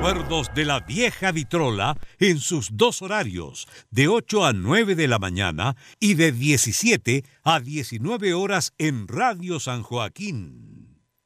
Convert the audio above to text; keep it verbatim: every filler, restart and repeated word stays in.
recuerdos de la vieja vitrola en sus dos horarios, de ocho a nueve de la mañana y de diecisiete a diecinueve horas en Radio San Joaquín.